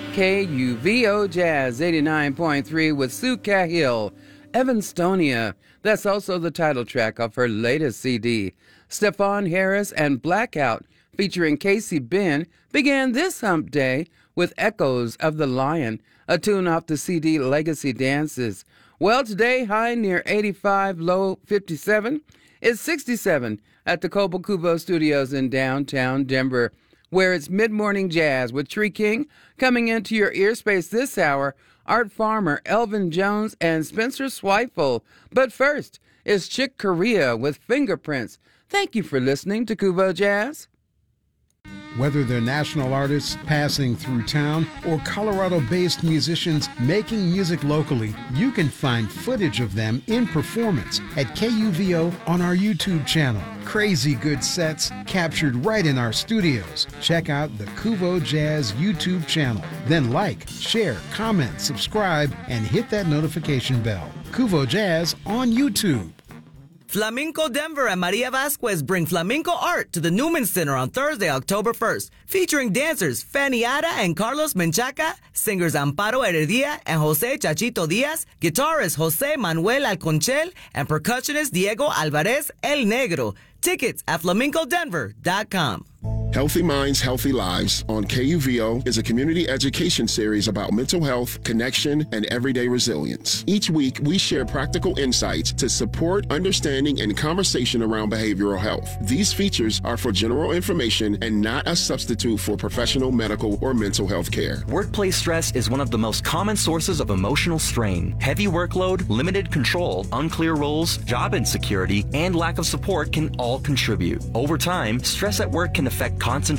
KUVO Jazz 89.3 with Sue Cahill, Evanstonia. That's also the title track of her latest CD. Stephon Harris and Blackout, featuring Casey Ben, began this hump day with Echoes of the Lion, a tune off the CD Legacy Dances. Well, today, high near 85, low 57. It's 67 at the Cobalt Kubo Studios in downtown Denver, where it's mid-morning jazz with Tree King. Coming into your ear space this hour, Art Farmer, Elvin Jones, and Spencer Swifel. But first, it's Chick Corea with Fingerprints. Thank you for listening to Kubo Jazz. Whether they're national artists passing through town or Colorado-based musicians making music locally, you can find footage of them in performance at KUVO on our YouTube channel. Crazy good sets captured right in our studios. Check out the Kuvo Jazz YouTube channel. Then like, share, comment, subscribe, and hit that notification bell. Kuvo Jazz on YouTube. Flamenco Denver and Maria Vasquez bring flamenco art to the Newman Center on Thursday, October 1st, featuring dancers Fanny Ada and Carlos Menchaca, singers Amparo Heredia and Jose Chachito Diaz, guitarist Jose Manuel Alconchel, and percussionist Diego Alvarez El Negro. Tickets at flamencodenver.com. Healthy Minds, Healthy Lives on KUVO is a community education series about mental health, connection, and everyday resilience. Each week, we share practical insights to support understanding and conversation around behavioral health. These features are for general information and not a substitute for professional medical or mental health care. Workplace stress is one of the most common sources of emotional strain. Heavy workload, limited control, unclear roles, job insecurity, and lack of support can all contribute. Over time, stress at work can affect concentration,